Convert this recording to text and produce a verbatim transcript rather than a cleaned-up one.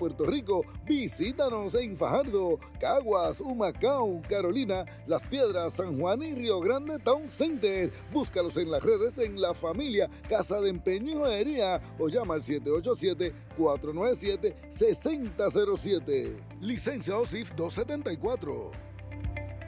Puerto Rico. Visítanos en Fajardo, Caguas, Humacao, Carolina, Las Piedras, San Juan y Río Grande Town Center. Búscalos en las redes en La Familia Casa de Empeño y Joyería o llama al siete ocho siete, cuatro nueve siete, seis cero cero siete. Licencia O S I F doscientos setenta y cuatro.